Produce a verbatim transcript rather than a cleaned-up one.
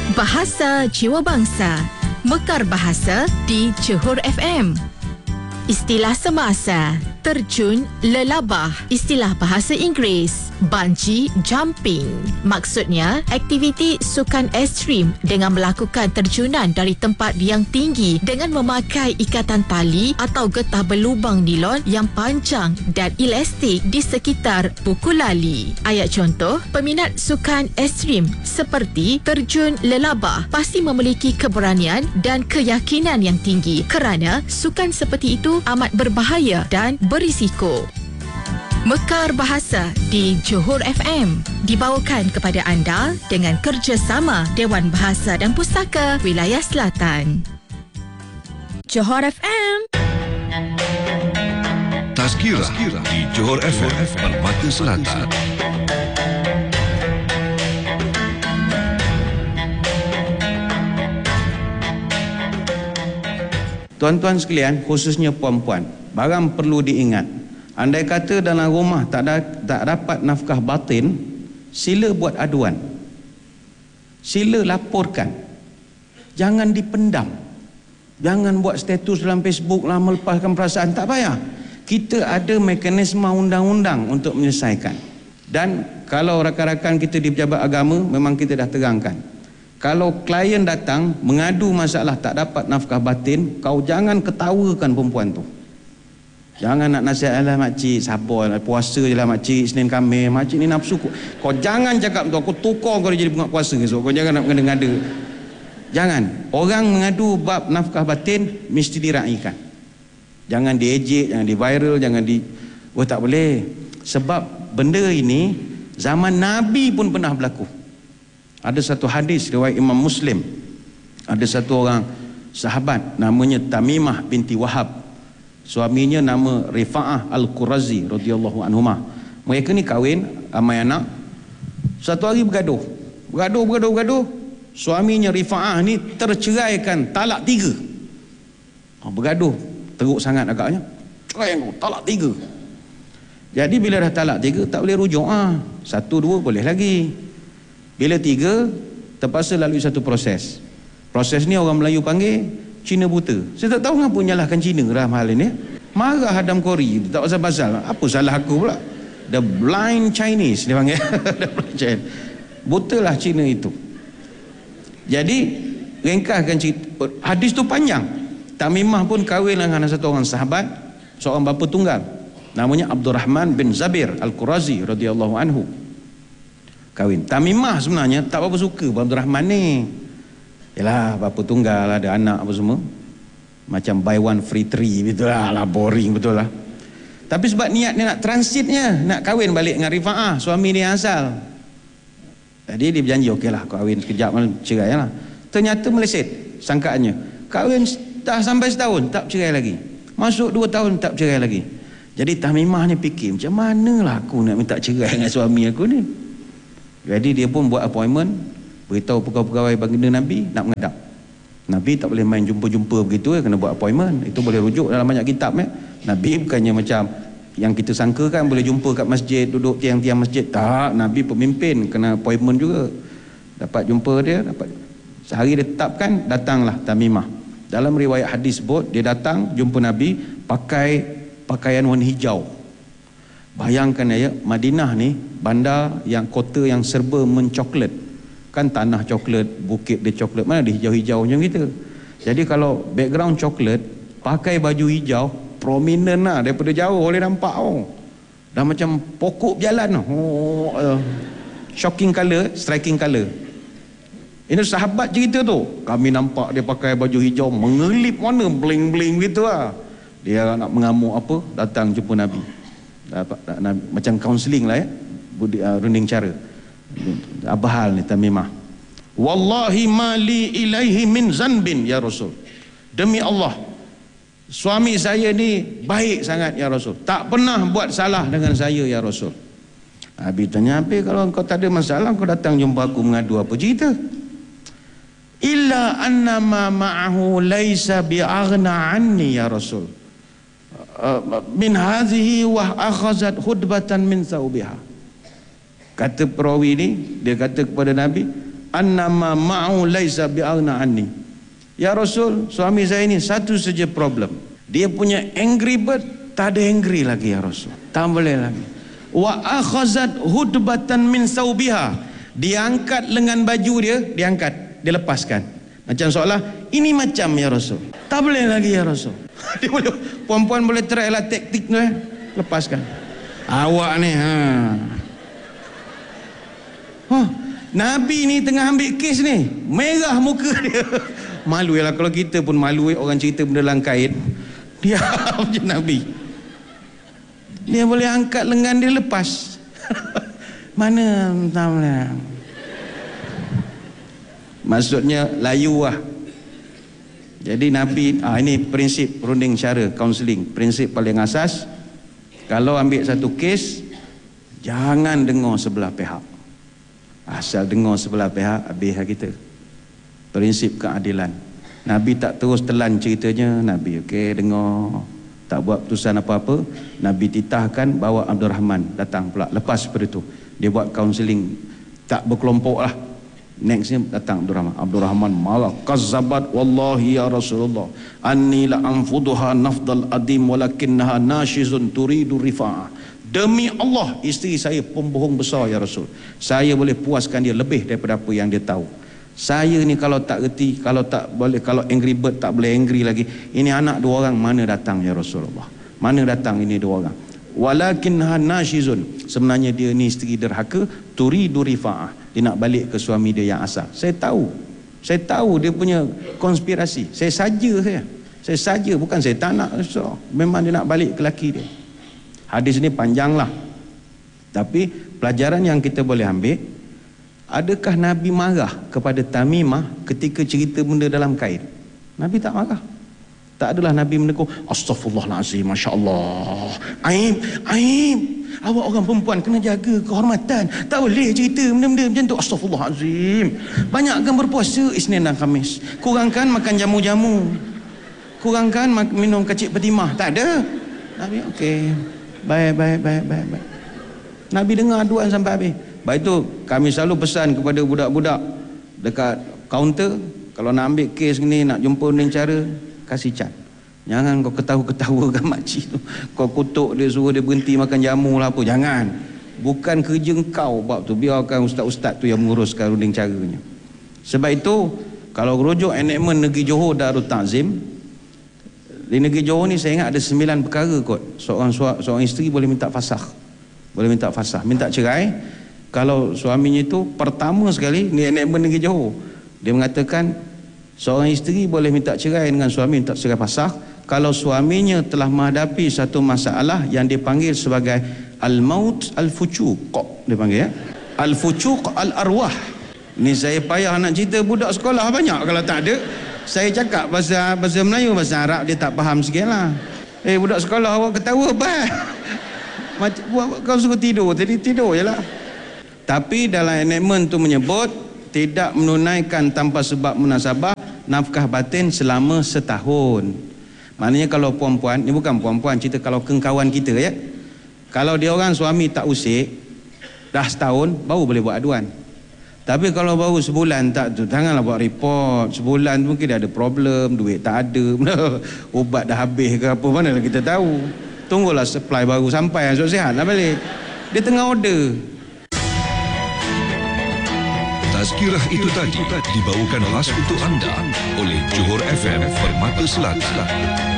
Bahasa Jiwa Bangsa, Mekar Bahasa di Johor F M. Istilah semasa, terjun lelabah. Istilah bahasa Inggeris, bungee jumping. Maksudnya, aktiviti sukan ekstrim dengan melakukan terjunan dari tempat yang tinggi dengan memakai ikatan tali atau getah berlubang nilon yang panjang dan elastik di sekitar buku lali. Ayat contoh, peminat sukan ekstrim seperti terjun lelabah pasti memiliki keberanian dan keyakinan yang tinggi kerana sukan seperti itu amat berbahaya dan berisiko. Mekar Bahasa di Johor F M dibawakan kepada anda dengan kerjasama Dewan Bahasa dan Pustaka Wilayah Selatan. Johor F M. Tazkirah di Johor F M Permata Selatan. Tuan-tuan sekalian, khususnya puan-puan, barang perlu diingat. Andai kata dalam rumah tak, da, tak dapat nafkah batin, sila buat aduan. Sila laporkan. Jangan dipendam. Jangan buat status dalam Facebook lah melepaskan perasaan. Tak payah. Kita ada mekanisme undang-undang untuk menyelesaikan. Dan kalau rakan-rakan kita di pejabat agama, memang kita dah terangkan. Kalau klien datang mengadu masalah tak dapat nafkah batin, kau jangan ketawakan perempuan tu. Jangan nak nasihat, alah makcik sabar, puasa je lah makcik, Senin Khamis, makcik ni nafsu. Kau jangan cakap tu, aku tukar kau jadi pengat puasa esok. Kau jangan nak mengada-ngada. Jangan. Orang mengadu bab nafkah batin mesti diraikan. Jangan diejek, jangan di viral, jangan di... Oh tak boleh. Sebab benda ini zaman Nabi pun pernah berlaku. Ada satu hadis riwayat Imam Muslim. Ada satu orang sahabat namanya Tamimah binti Wahab. Suaminya nama Rifa'ah Al-Qurazi radhiyallahu anhumah. Mereka ni kahwin, ramai anak. Satu hari bergaduh. Bergaduh, bergaduh, bergaduh. Suaminya Rifa'ah ni terceraikan talak tiga. Oh, bergaduh, teruk sangat agaknya. Cerai aku, talak tiga. Jadi bila dah talak tiga, tak boleh rujuk. Ah. Satu, dua boleh lagi. Bila tiga, terpaksa lalui satu proses. Proses ni orang Melayu panggil Cina buta. Saya tak tahu kenapa nyalahkan Cina dalam hal ini. Marah Adam Kori, tak pasal-pasal. Apa salah aku pula? The blind Chinese dia panggil. Butalah Cina itu. Jadi ringkaskan cerita, hadis tu panjang. Tamimah pun kahwin dengan satu orang sahabat, seorang bapa tunggal, namanya Abdurrahman bin Zabir Al-Qurazi radhiyallahu anhu. Kahwin. Tamimah sebenarnya tak berapa suka Abdul Rahman ni. Yalah, bapa tunggal, ada anak apa semua. Macam buy one free three betul lah, lah boring betul lah. Tapi sebab niat dia nak transitnya, nak kahwin balik dengan Rifa'ah, suami dia asal. Jadi dia berjanji, okeylah kahwin sekejap cerai lah. Ternyata meleset sangkaannya. Kahwin dah sampai setahun tak cerai lagi. Masuk dua tahun tak cerai lagi. Jadi Tamimah ni fikir, macam manalah aku nak minta cerai dengan suami aku ni. Jadi dia pun buat appointment, beritahu pegawai-pegawai baginda Nabi nak menghadap. Nabi tak boleh main jumpa-jumpa begitu, ya, kena buat appointment. Itu boleh rujuk dalam banyak kitab ya. Nabi bukannya macam yang kita sangka kan boleh jumpa kat masjid, duduk tiang-tiang masjid. Tak, Nabi pemimpin, kena appointment juga. Dapat jumpa dia, dapat. Sehari dia tetapkan, datanglah Tamimah. Dalam riwayat hadis sebut, dia datang jumpa Nabi pakai pakaian warna hijau. Bayangkan ya, Madinah ni bandar yang kota yang serba mencoklat. Kan tanah coklat, bukit dia coklat, mana ada hijau-hijau macam kita. Jadi kalau background coklat, pakai baju hijau, prominent lah, daripada jauh boleh nampak. Oh. Dah macam pokok berjalan. Oh, uh, shocking colour, striking colour. Ini sahabat cerita tu. Kami nampak dia pakai baju hijau, mengelip mana, bling-bling gitu lah. Dia nak mengamuk apa, datang jumpa Nabi. Macam counselling lah ya, budi, uh, runding cara. Abahal ni Tamimah. Wallahi mali ilaihi min zanbin ya Rasul. Demi Allah, suami saya ni baik sangat ya Rasul, tak pernah buat salah dengan saya ya Rasul. Nabi tanya, apa kalau kau tak ada masalah, kau datang jumpa aku mengadu apa cerita? Illa annama ma'ahu laisa bi'aghna anni ya Rasul. Min hadhihi wa akhazat hudbatan min thawbiha. Kata perawi ni, dia kata kepada Nabi, annama ma'u laisa bi'aghna anni. Ya Rasul, suami saya ini satu saja problem. Dia punya angry bird, tak ada angry lagi ya Rasul. Tak boleh lagi. Wa akhazat hudbatan min saubiha. Dia angkat lengan baju dia, dia angkat, dia lepaskan. Macam seolah ini macam ya Rasul. Tak boleh lagi ya Rasul. Dia boleh, puan-puan boleh try lah taktik tu eh. Lepaskan. Awak ni ha. Huh, Nabi ni tengah ambil kes ni, merah muka dia. Malu ya lah, kalau kita pun malu eh, orang cerita benda dalam kain. Diam je Nabi. Dia boleh angkat lengan dia, lepas. Mana tak. Maksudnya layu lah. Jadi Nabi, ah, ini prinsip runding cara kaunseling. Prinsip paling asas, kalau ambil satu kes, jangan dengar sebelah pihak. Asal dengar sebelah pihak, habis kita. Prinsip keadilan. Nabi tak terus telan ceritanya. Nabi okey dengar, tak buat keputusan apa-apa. Nabi titahkan bawa Abdul Rahman datang pula. Lepas daripada itu dia buat kaunseling, tak berkelompok lah. Nextnya datang Abdul Rahman. Abdul Rahman malah kazzabat wallahi ya Rasulullah anni la anfuduha nafdal adim walakinnaha nashizun turidu rifa'ah. Demi Allah, isteri saya pembohong besar ya Rasul. Saya boleh puaskan dia lebih daripada apa yang dia tahu. Saya ni kalau tak reti, kalau tak boleh, kalau angry bird tak boleh angry lagi. Ini anak dua orang, mana datang ya Rasulullah? Mana datang ini dua orang? Walakinnaha nashizun. Sebenarnya dia ni isteri derhaka, turidu rifa'ah. Dia nak balik ke suami dia yang asal. Saya tahu. Saya tahu dia punya konspirasi. Saya saja saya. Saya saja, bukan saya tak nak. So, memang dia nak balik ke laki dia. Hadis ni panjang lah. Tapi pelajaran yang kita boleh ambil, adakah Nabi marah kepada Tamimah ketika cerita benda dalam kain? Nabi tak marah. Tak adalah Nabi menegur, astaghfirullahalazim, masya-Allah. Aib, aib. Awak orang perempuan kena jaga kehormatan. Tak boleh cerita benda-benda macam tu. Astaghfirullahalazim. Banyakkan berpuasa Isnin dan Khamis. Kurangkan makan jamu-jamu. Kurangkan minum kacik petimah. Tak ada. Nabi okey. Baik, baik, baik, baik, baik. Nabi dengar aduan sampai habis. Baik tu kami selalu pesan kepada budak-budak dekat kaunter, kalau nak ambil kes ni, nak jumpa dengan cara, kasih cat. Jangan kau ketawa-ketawa kan makcik tu. Kau kutuk dia, suruh dia berhenti makan jamu lah apa. Jangan. Bukan kerja kau bab tu. Biarkan ustaz-ustaz tu yang menguruskan runding caranya. Sebab itu, kalau rujuk enakmen negeri Johor Darul Ta'zim, di negeri Johor ni saya ingat ada sembilan perkara kot. Seorang seorang isteri boleh minta fasakh. Boleh minta fasakh, minta cerai. Kalau suaminya itu pertama sekali, ni enakmen negeri Johor, dia mengatakan seorang isteri boleh minta cerai dengan suami, minta cerai fasakh kalau suaminya telah menghadapi satu masalah yang dipanggil sebagai al-maut al-fucuq. Dia panggil ya. Al-fucuq al-arwah. Ni saya payah nak cerita budak sekolah banyak kalau tak ada. Saya cakap bahasa bahasa Melayu, bahasa Arab dia tak faham sikitlah. Eh budak sekolah awak ketawa apa? Macam kau suruh tidur, jadi tidur jelah. Tapi dalam enakmen tu menyebut tidak menunaikan tanpa sebab munasabah nafkah batin selama setahun. Maknanya kalau puan-puan, ni bukan puan-puan, cerita kalau kawan kita ya. Kalau dia orang suami tak usik, dah setahun baru boleh buat aduan. Tapi kalau baru sebulan tak tu, janganlah buat report. Sebulan mungkin dia ada problem, duit tak ada, ubat dah habis ke apa, mana lah kita tahu. Tunggulah supply baru sampai, esok sihat lah balik. Dia tengah order. Tazkirah itu tadi dibawakan khas untuk anda oleh Johor F M Permata Selatan.